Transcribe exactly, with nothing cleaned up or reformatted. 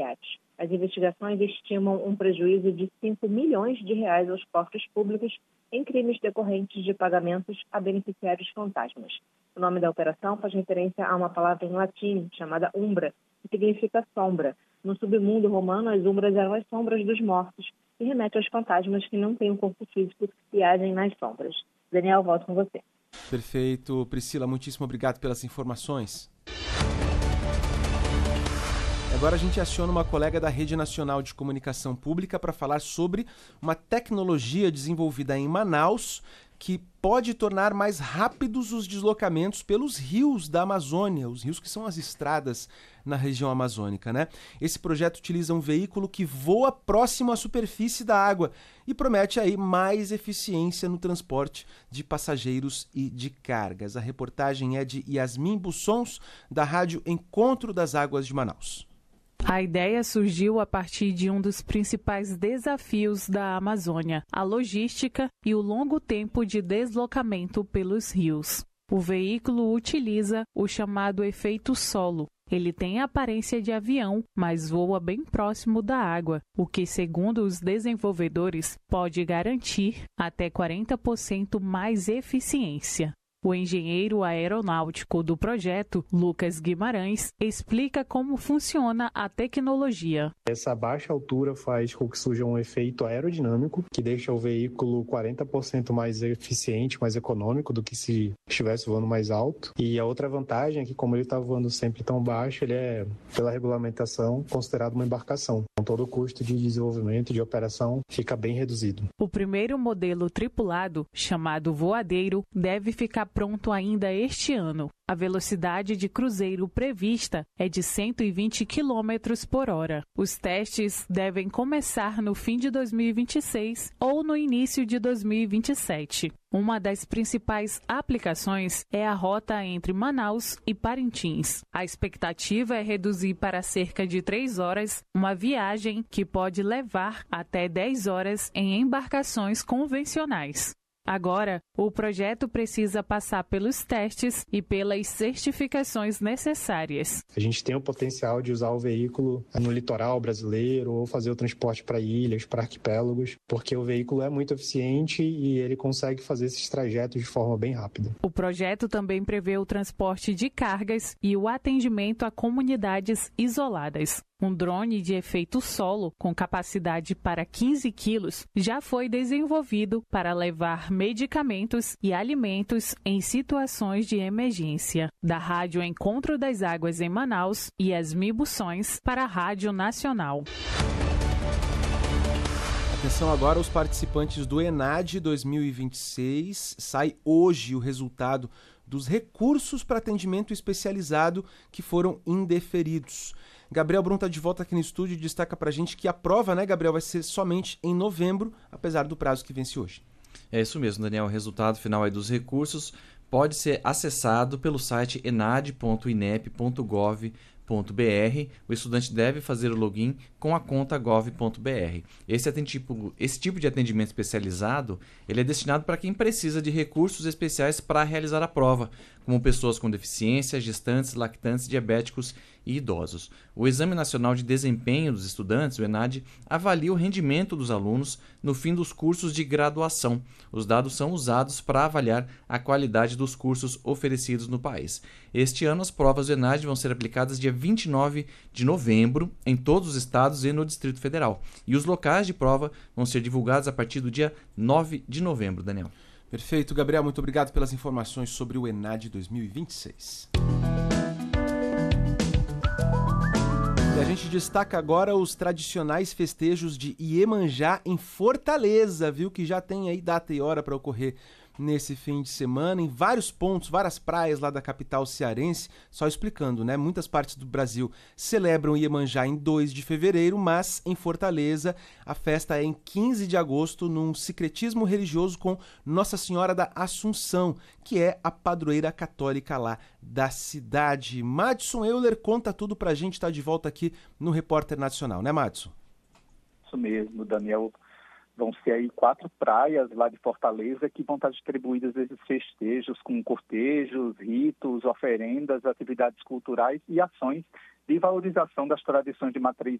beneficiários. As investigações estimam um prejuízo de cinco milhões de reais aos cofres públicos em crimes decorrentes de pagamentos a beneficiários fantasmas. O nome da operação faz referência a uma palavra em latim chamada umbra, que significa sombra. No submundo romano, as umbras eram as sombras dos mortos, e remete aos fantasmas que não têm um corpo físico e agem nas sombras. Daniel, volto com você. Perfeito. Priscila, muitíssimo obrigado pelas informações. Agora a gente aciona uma colega da Rede Nacional de Comunicação Pública para falar sobre uma tecnologia desenvolvida em Manaus que pode tornar mais rápidos os deslocamentos pelos rios da Amazônia, os rios que são as estradas na região amazônica, né? Esse projeto utiliza um veículo que voa próximo à superfície da água e promete aí mais eficiência no transporte de passageiros e de cargas. A reportagem é de Yasmin Bussons, da Rádio Encontro das Águas de Manaus. A ideia surgiu a partir de um dos principais desafios da Amazônia, a logística e o longo tempo de deslocamento pelos rios. O veículo utiliza o chamado efeito solo. Ele tem a aparência de avião, mas voa bem próximo da água, o que, segundo os desenvolvedores, pode garantir até quarenta por cento mais eficiência. O engenheiro aeronáutico do projeto, Lucas Guimarães, explica como funciona a tecnologia. Essa baixa altura faz com que surja um efeito aerodinâmico, que deixa o veículo quarenta por cento mais eficiente, mais econômico do que se estivesse voando mais alto. E a outra vantagem é que, como ele está voando sempre tão baixo, ele é, pela regulamentação, considerado uma embarcação. Então, todo o custo de desenvolvimento e de operação fica bem reduzido. O primeiro modelo tripulado, chamado Voadeiro, deve ficar pronto ainda este ano. A velocidade de cruzeiro prevista é de cento e vinte quilômetros por hora. Os testes devem começar no fim de dois mil e vinte e seis ou no início de dois mil e vinte e sete. Uma das principais aplicações é a rota entre Manaus e Parintins. A expectativa é reduzir para cerca de três horas uma viagem que pode levar até dez horas em embarcações convencionais. Agora, o projeto precisa passar pelos testes e pelas certificações necessárias. A gente tem o potencial de usar o veículo no litoral brasileiro ou fazer o transporte para ilhas, para arquipélagos, porque o veículo é muito eficiente e ele consegue fazer esses trajetos de forma bem rápida. O projeto também prevê o transporte de cargas e o atendimento a comunidades isoladas. Um drone de efeito solo, com capacidade para quinze quilos, já foi desenvolvido para levar medicamentos e alimentos em situações de emergência. Da Rádio Encontro das Águas em Manaus, Yasmin Bussons, para a Rádio Nacional. Atenção agora aos participantes do ENAD dois mil e vinte e seis. Sai hoje o resultado dos recursos para atendimento especializado que foram indeferidos. Gabriel Brum está de volta aqui no estúdio e destaca para a gente que a prova, né, Gabriel, vai ser somente em novembro, apesar do prazo que vence hoje. É isso mesmo, Daniel. O resultado final aí dos recursos pode ser acessado pelo site enad ponto inep ponto gov ponto br. O estudante deve fazer o login com a conta gov ponto br. Esse, tipo, esse tipo de atendimento especializado ele é destinado para quem precisa de recursos especiais para realizar a prova, como pessoas com deficiência, gestantes, lactantes, diabéticos e idosos. O Exame Nacional de Desempenho dos Estudantes, o ENAD, avalia o rendimento dos alunos no fim dos cursos de graduação. Os dados são usados para avaliar a qualidade dos cursos oferecidos no país. Este ano, as provas do ENAD vão ser aplicadas dia vinte e nove de novembro em todos os estados e no Distrito Federal. E os locais de prova vão ser divulgados a partir do dia nove de novembro, Daniel. Perfeito, Gabriel. Muito obrigado pelas informações sobre o ENAD dois mil e vinte e seis. E a gente destaca agora os tradicionais festejos de Iemanjá em Fortaleza, viu? Que já tem aí data e hora para ocorrer nesse fim de semana, em vários pontos, várias praias lá da capital cearense. Só explicando, né? Muitas partes do Brasil celebram Iemanjá em dois de fevereiro, mas em Fortaleza a festa é em quinze de agosto, num sincretismo religioso com Nossa Senhora da Assunção, que é a padroeira católica lá da cidade. Madison Euler conta tudo pra gente, tá de volta aqui no Repórter Nacional, né, Madison? Isso mesmo, Daniel. Vão ser aí quatro praias lá de Fortaleza que vão estar distribuídas esses festejos com cortejos, ritos, oferendas, atividades culturais e ações de valorização das tradições de matriz